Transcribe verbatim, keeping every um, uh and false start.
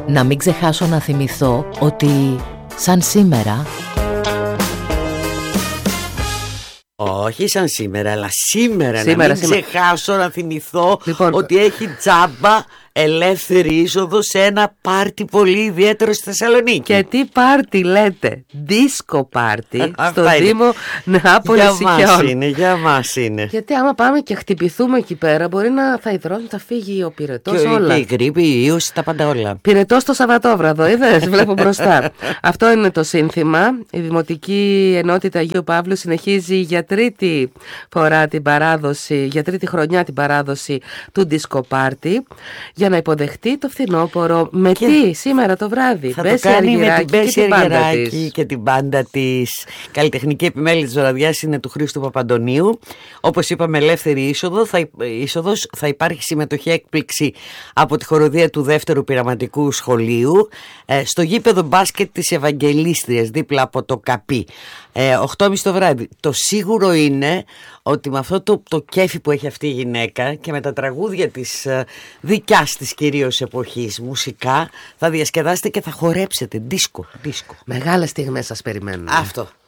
Να μην ξεχάσω να θυμηθώ ότι σαν σήμερα... Όχι σαν σήμερα, αλλά σήμερα, σήμερα να μην σήμερα. ξεχάσω να θυμηθώ λοιπόν, ότι έχει τζάμπα ελεύθερη είσοδο σε ένα πάρτι πολύ ιδιαίτερο στη Θεσσαλονίκη. Και τι πάρτι λέτε? Δίσκο πάρτι στο είναι. Δήμο Νεάπολης Για μας Σικαιών. είναι, για μας είναι. Γιατί άμα πάμε και χτυπηθούμε εκεί πέρα, μπορεί να θα υδρώνει, θα φύγει ο πυρετός, Και, όλα. και η γρίπη, η ίωση, τα πάντα όλα. Πυρετός το Σαββατόβραδο, είδες, βλέπω μπροστά. Αυτό είναι το σύνθημα. Η Δημοτική Ενότητα Αγίου Παύλου συνεχίζει για τρίτη φορά την παράδοση, για τρίτη χρονιά την παράδοση του Disco Party, για να υποδεχτεί το φθινόπωρο με Και τι σήμερα το βράδυ. Θα Μπέση το κάνει με την Μπέση Αργυράκη και την μπάντα της. Καλλιτεχνική επιμέλεια της βραδιάς είναι του Χρήστου Παπαντονίου. Όπως είπαμε, ελεύθερη είσοδο, θα, είσοδος, θα υπάρχει συμμετοχή έκπληξη από τη χοροδία του δεύτερου πειραματικού σχολείου ε, στο γήπεδο μπάσκετ της Ευαγγελίστριας δίπλα από το Καπί. Ε, οκτώ και μισή το βράδυ. Το σίγουρο είναι ότι με αυτό το, το κέφι που έχει αυτή η γυναίκα και με τα τραγούδια της ε, δικιάς της κυρίως εποχής μουσικά, θα διασκεδάσετε και θα χορέψετε. Δίσκο, δίσκο. Μεγάλες στιγμές σας περιμένουν. Αυτό.